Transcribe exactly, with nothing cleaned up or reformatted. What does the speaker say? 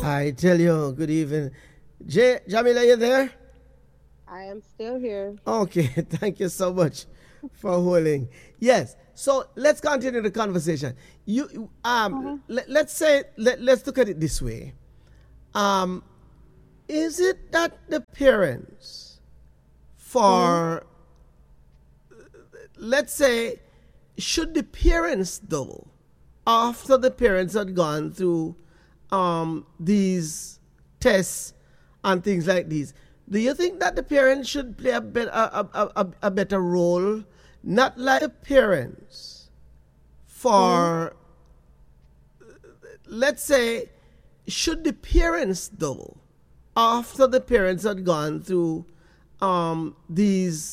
I tell you, good evening. J- Jamila, you there? I am still here. Okay, thank you so much for holding. Yes, so let's continue the conversation. You, um, let, let's say, let, let's look at it this way. Um, is it that the parents, for, let's say, should the parents though, after the parents had gone through um, these tests and things like these, do you think that the parents should play a, bet, a, a, a, a better role? Not like the parents for, let's say, should the parents though, after the parents had gone through um, these